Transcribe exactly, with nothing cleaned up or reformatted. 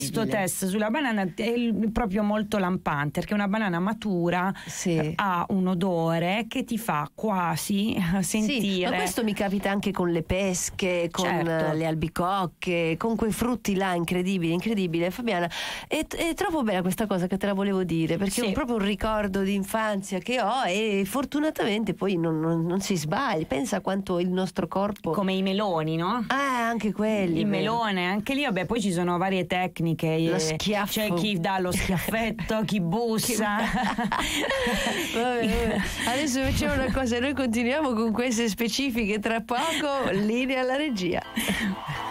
Questo test sulla banana è il- proprio molto lampante, perché una banana matura Sì. ha un odore che ti fa quasi sentire. Sì, ma questo mi capita anche con le pesche, con Certo. eh, le albicocche, con quei frutti là incredibili, incredibile. Fabiana, è, è troppo bella questa cosa che te la volevo dire, perché Sì. è proprio un ricordo di infanzia che ho e fortunatamente poi non, non- non si sbaglia. Pensa quanto il nostro corpo... Come i meloni, no? Ah, anche quelli. Il vero. melone, anche lì, vabbè, poi ci sono varie tecniche. Lo eh, schiaffo. C'è chi dà lo schiaffetto, chi bussa. Vabbè, vabbè. Adesso facciamo una cosa, noi continuiamo con queste specifiche tra poco, linea alla regia.